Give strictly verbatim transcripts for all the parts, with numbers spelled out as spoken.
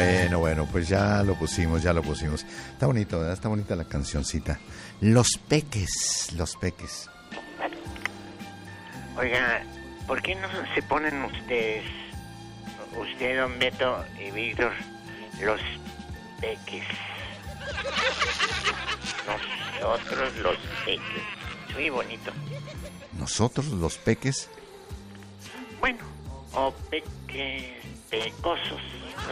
Bueno, bueno, pues ya lo pusimos, ya lo pusimos. Está bonito, ¿verdad? Está bonita la cancioncita. Los Peques, Los Peques. Oiga, ¿por qué no se ponen ustedes, usted, don Beto y Víctor, Los Peques? Nosotros Los Peques. Muy bonito. ¿Nosotros Los Peques? Bueno, o peques, pecosos.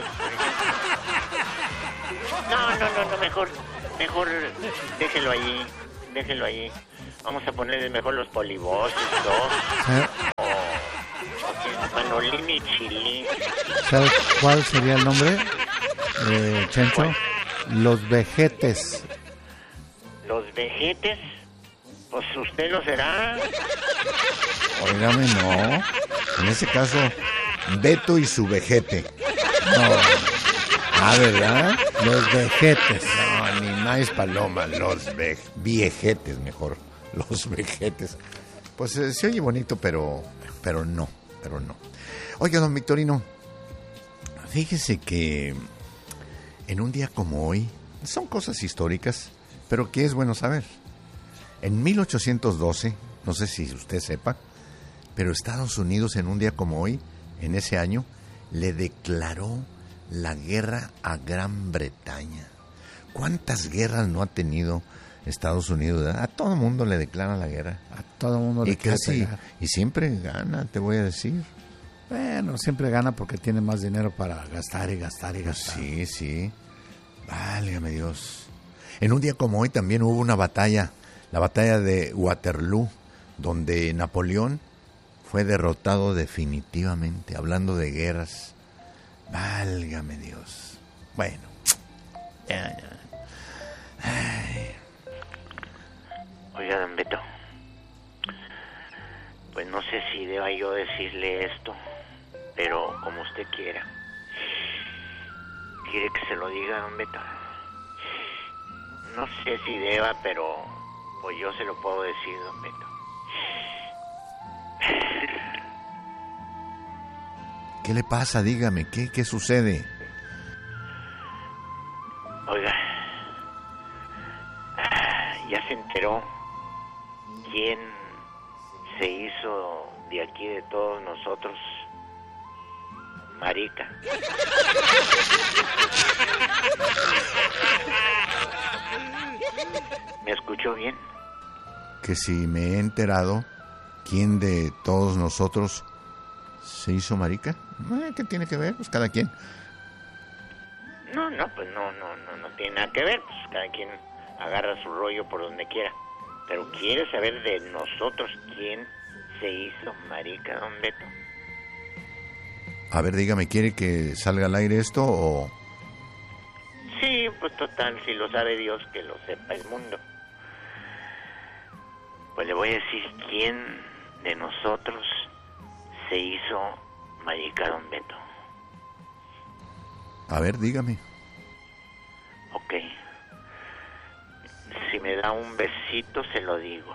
No, no, no, no, mejor, mejor déjelo allí, déjelo allí. Vamos a ponerle mejor Los Polivoces, dos. ¿Eh? O, o Manolín y Chilín. ¿Sabes cuál sería el nombre, eh, Chencho? ¿Cuál? Los Vejetes. ¿Los Vejetes? Pues usted lo será. Óigame, no. En ese caso, Beto y su vejete. No, Ah, ¿verdad? Los Vejetes. No, ni más paloma, los ve- viejetes mejor. Los vejetes. Pues eh, se oye bonito, pero, pero no, pero no. Oiga, don Victorino, fíjese que en un día como hoy, son cosas históricas, pero que es bueno saber. En mil ochocientos doce, no sé si usted sepa, pero Estados Unidos en un día como hoy, en ese año, le declaró la guerra a Gran Bretaña. ¿Cuántas guerras no ha tenido Estados Unidos? ¿Verdad? A todo mundo le declara la guerra. A todo mundo Y le quiere casi, pegar. y siempre gana, te voy a decir. Bueno, siempre gana porque tiene más dinero para gastar y gastar y gastar. Sí, sí. Válgame Dios. En un día como hoy también hubo una batalla, la batalla de Waterloo, donde Napoleón fue derrotado definitivamente, hablando de guerras. Válgame Dios. Bueno. Ya, ya. Ay. Oiga, don Beto, pues no sé si deba yo decirle esto, pero como usted quiera. ¿Quiere que se lo diga, don Beto? No sé si deba, pero pues yo se lo puedo decir, don Beto. ¿Qué le pasa? Dígame, ¿qué, qué sucede? Oiga, ya se enteró quién se hizo de aquí de todos nosotros marica. ¿Me escuchó bien? Que si me he enterado, ¿quién de todos nosotros se hizo marica? Eh, ¿Qué tiene que ver? Pues cada quien. No, no, pues no, no, no, no tiene nada que ver. Pues cada quien agarra su rollo por donde quiera. Pero quiere saber de nosotros quién se hizo marica, don Beto. A ver, dígame, ¿quiere que salga al aire esto o...? Sí, pues total, si lo sabe Dios, que lo sepa el mundo. Pues le voy a decir quién de nosotros se hizo marica, don Beto. A ver, dígame. Ok. Si me da un besito, se lo digo.